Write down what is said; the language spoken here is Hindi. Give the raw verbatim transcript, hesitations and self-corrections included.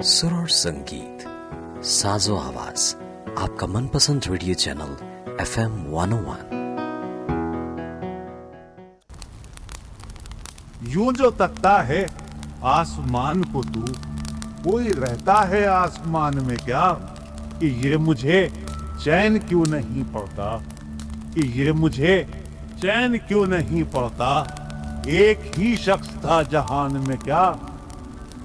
सुर और संगीत, साजो आवाज, आपका मनपसंद radio channel F M one ओ वन। यूं जो तकता है आसमान को तू, कोई रहता है आसमान में क्या, कि ये मुझे चैन क्यों नहीं पड़ता, कि ये मुझे चैन क्यों नहीं पड़ता। एक ही शख्स था जहान में क्या,